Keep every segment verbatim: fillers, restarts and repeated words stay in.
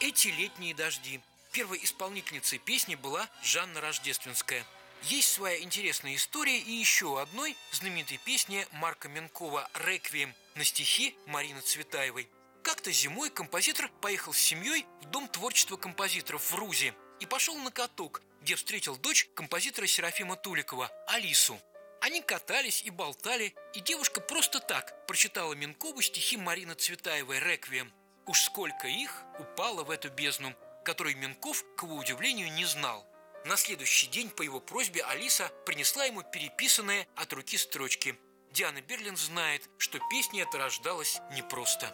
Эти летние дожди. Первой исполнительницей песни была Жанна Рождественская. Есть своя интересная история и еще одной знаменитой песни Марка Менкова «Реквием» на стихи Марины Цветаевой. Как-то зимой композитор поехал с семьей в Дом творчества композиторов в Рузе и пошел на каток, где встретил дочь композитора Серафима Туликова, Алису. Они катались и болтали, и девушка просто так прочитала Менкову стихи Марины Цветаевой «Реквием». Уж сколько их упало в эту бездну, которой Менков, к его удивлению, не знал. На следующий день по его просьбе Алиса принесла ему переписанные от руки строчки. Диана Берлин знает, что песня эта рождалась непросто.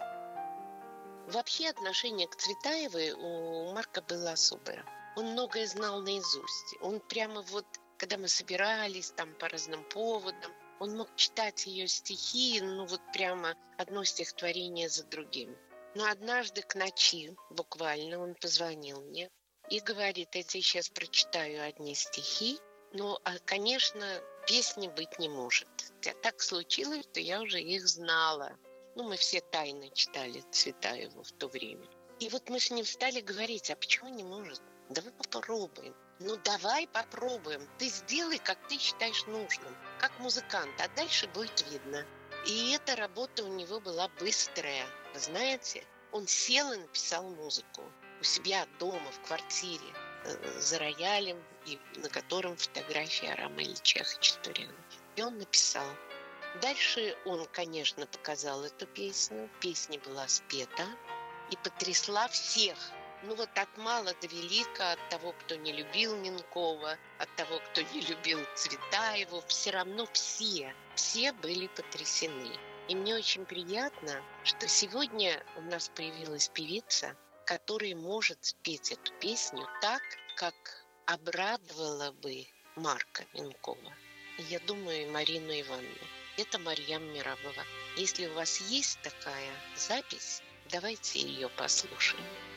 Вообще отношение к Цветаевой у Марка было особое. Он многое знал наизусть. Он прямо вот, когда мы собирались там по разным поводам, он мог читать ее стихи, ну вот прямо одно стихотворение за другим. Но однажды к ночи, буквально, он позвонил мне и говорит: я тебе сейчас прочитаю одни стихи, но, конечно, песни быть не может. Так случилось, что я уже их знала. Ну, мы все тайно читали Цветаеву в то время. И вот мы с ним стали говорить: а почему не может? Давай попробуем. Ну, давай попробуем. Ты сделай, как ты считаешь нужным, как музыкант, а дальше будет видно. И эта работа у него была быстрая. Вы знаете, он сел и написал музыку у себя дома, в квартире, за роялем, и на котором фотография Арама Ильича Хачатуряна. И он написал. Дальше он, конечно, показал эту песню. Песня была спета и потрясла всех. Ну вот от мала до велика, от того, кто не любил Менкова, от того, кто не любил Цветаеву, все равно все, все были потрясены. И мне очень приятно, что сегодня у нас появилась певица, которая может спеть эту песню так, как обрадовала бы Марка Менкова. И я думаю, и Марину Ивановну. Это Марьям Мерабова. Если у вас есть такая запись, давайте ее послушаем.